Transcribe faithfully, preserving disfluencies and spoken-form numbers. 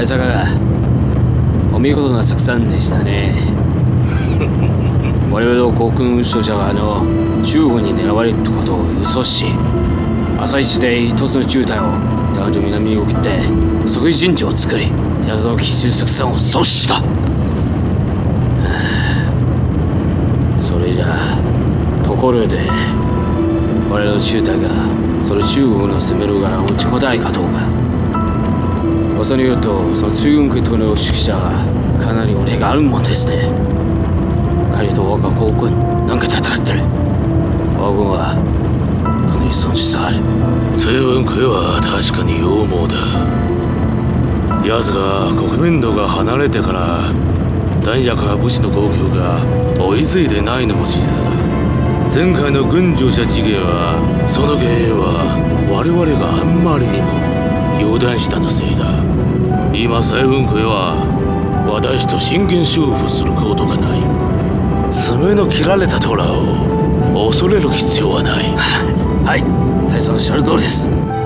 早坂がお見事な作戦でしたね。我々の航空運送車があの中国に狙われるってことを予想し、朝一で一つの中隊を男女南に送って即時陣地を作り、謎の奇襲作戦を阻止した。それじゃあところで我々の中隊がその中国の攻める側を打ちこたいかどうか。噂によるとその中軍区との指揮者がかなり俺があるもんですね。彼と我が航軍なんか戦ってる。我軍はかなり損失がある。 西文区は確かに勇猛だ。奴が国民度が離れてから弾薬や武士の供給が追いついてないのも事実だ。前回の軍乗車事件はその原因は我々があんまりにも油断したのせいだ。今西文区は私と真剣勝負することがない。爪の切られた虎を恐れる必要はない。 はい、大佐のおっしゃる通りです。